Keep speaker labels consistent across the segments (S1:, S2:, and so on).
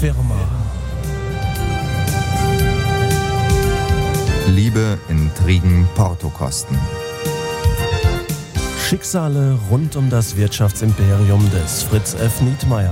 S1: Firma.
S2: Liebe, Intrigen, Portokosten.
S1: Schicksale rund um das Wirtschaftsimperium des Fritz F. Nietmeyer.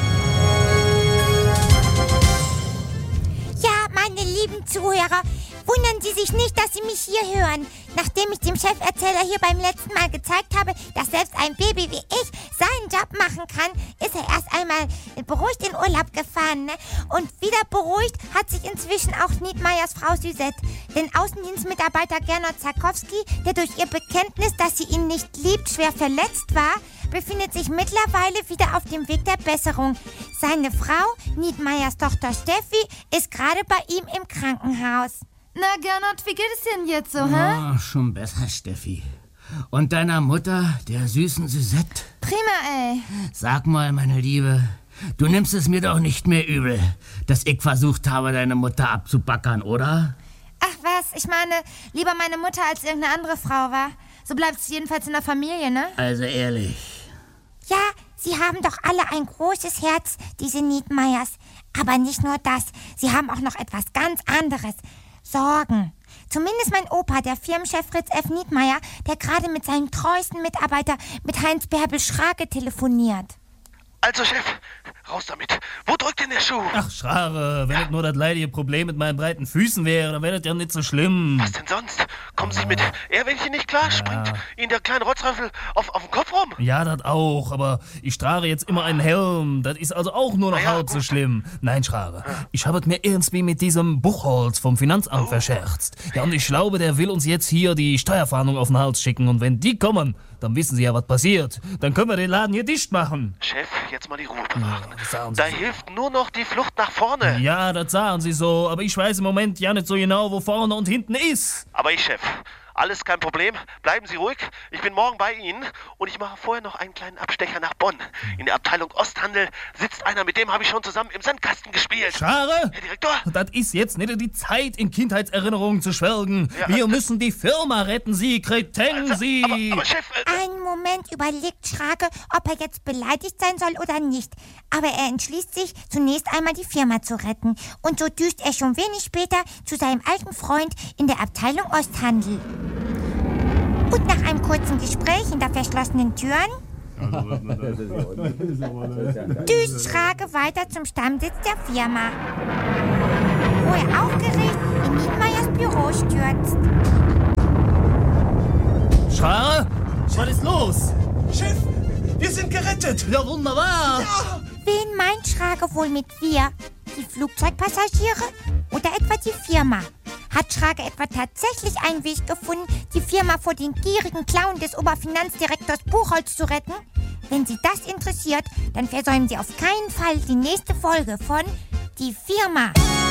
S3: Ja, meine lieben Zuhörer, wundern Sie sich nicht, dass Sie mich hier hören. Nachdem ich dem Cheferzähler hier beim letzten Mal gezeigt habe, dass selbst ein Baby wie ich seinen Job machen kann, ist er erst einmal beruhigt in Urlaub gefahren. Ne? Und wieder beruhigt hat sich inzwischen auch Nietmeyers Frau Suzette. Denn Außendienstmitarbeiter Gernot Zarkowski, der durch ihr Bekenntnis, dass sie ihn nicht liebt, schwer verletzt war, befindet sich mittlerweile wieder auf dem Weg der Besserung. Seine Frau, Nietmeyers Tochter Steffi, ist gerade bei ihm im Krankenhaus.
S4: Na, Gernot, wie geht es denn jetzt so, hä?
S5: Oh, schon besser, Steffi. Und deiner Mutter, der süßen Suzette?
S4: Prima, ey.
S5: Sag mal, meine Liebe, du nimmst es mir doch nicht mehr übel, dass ich versucht habe, deine Mutter abzubackern, oder?
S4: Ach was, ich meine, lieber meine Mutter als irgendeine andere Frau, war. So bleibt es jedenfalls in der Familie, ne?
S5: Also ehrlich.
S3: Ja, sie haben doch alle ein großes Herz, diese Nietmeyers. Aber nicht nur das, sie haben auch noch etwas ganz anderes. Sorgen. Zumindest mein Opa, der Firmenchef Fritz F. Nietmeyer, der gerade mit seinem treuesten Mitarbeiter, mit Heinz Bärbel Schrage, telefoniert.
S6: Also, Chef, raus damit. Wo drückt denn der Schuh?
S7: Ach, Schrare, wenn es nur das leidige Problem mit meinen breiten Füßen wäre, dann wäre das ja nicht so schlimm.
S6: Was denn sonst? Kommen Sie mit Ehrwähnchen nicht klar? Springt Ihnen der kleine Rotzröffel auf den Kopf rum?
S7: Ja, das auch, aber ich trage jetzt immer einen Helm. Das ist also auch nur noch halb so schlimm. Nein, Schrare, ich habe es mir irgendwie mit diesem Buchholz vom Finanzamt verscherzt. Ja, und ich glaube, der will uns jetzt hier die Steuerfahndung auf den Hals schicken. Und wenn die kommen, dann wissen sie ja, was passiert. Dann können wir den Laden hier dicht machen.
S6: Chef, jetzt mal die Ruhe bewahren.
S7: Ja,
S6: da hilft nur noch die Flucht nach vorne.
S7: Ja, das sagen sie so, aber ich weiß im Moment ja nicht so genau, wo vorne und hinten ist.
S6: Aber ich, Chef, alles kein Problem. Bleiben Sie ruhig. Ich bin morgen bei Ihnen und ich mache vorher noch einen kleinen Abstecher nach Bonn. In der Abteilung Osthandel sitzt einer, mit dem habe ich schon zusammen im Sandkasten gespielt.
S7: Schrare?
S6: Herr Direktor?
S7: Das ist jetzt nicht die Zeit, in Kindheitserinnerungen zu schwelgen.
S6: Ja,
S7: Wir müssen die Firma retten, Sie Kreten, Sie.
S6: Aber Chef...
S3: Einen Moment überlegt Schrage, ob er jetzt beleidigt sein soll oder nicht. Aber er entschließt sich, zunächst einmal die Firma zu retten. Und so düst er schon wenig später zu seinem alten Freund in der Abteilung Osthandel. Und nach einem kurzen Gespräch hinter verschlossenen Türen düst Schrage weiter zum Stammsitz der Firma, wo er aufgeregt in Nietmeyers Büro stürzt.
S7: Schrare? Was ist los?
S1: Chef, wir sind gerettet.
S7: Ja, wunderbar.
S1: Ja.
S3: Wen meint Schrage wohl mit wir? Die Flugzeugpassagiere oder etwa die Firma? Hat Schrage etwa tatsächlich einen Weg gefunden, die Firma vor den gierigen Klauen des Oberfinanzdirektors Buchholz zu retten? Wenn Sie das interessiert, dann versäumen Sie auf keinen Fall die nächste Folge von Die Firma.